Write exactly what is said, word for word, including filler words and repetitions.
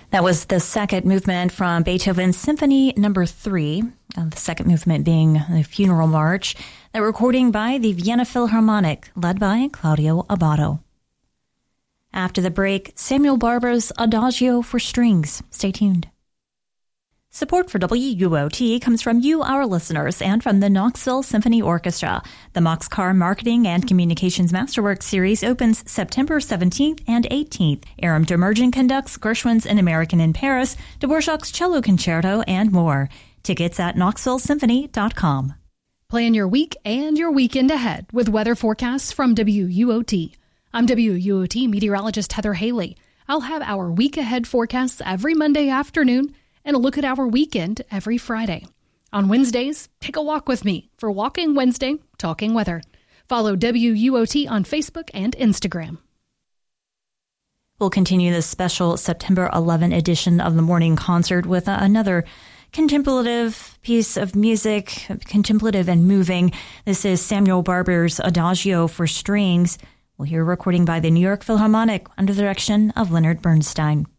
That was the second movement from Beethoven's Symphony Number Three. Uh, the second movement being the Funeral March. That recording by the Vienna Philharmonic, led by Claudio Abbado. After the break, Samuel Barber's Adagio for Strings. Stay tuned. Support for W U O T comes from you, our listeners, and from the Knoxville Symphony Orchestra. The Moxcar Marketing and Communications Masterwork Series opens September seventeenth and eighteenth. Aram Demerjen conducts Gershwin's An American in Paris, Dvorak's Cello Concerto, and more. Tickets at knoxville symphony dot com. Plan your week and your weekend ahead with weather forecasts from W U O T. I'm W U O T meteorologist Heather Haley. I'll have our week ahead forecasts every Monday afternoon and a look at our weekend every Friday. On Wednesdays, take a walk with me for Walking Wednesday, Talking Weather. Follow W U O T on Facebook and Instagram. We'll continue this special September eleventh edition of the Morning Concert with another contemplative piece of music, contemplative and moving. This is Samuel Barber's Adagio for Strings. We'll hear a recording by the New York Philharmonic under the direction of Leonard Bernstein.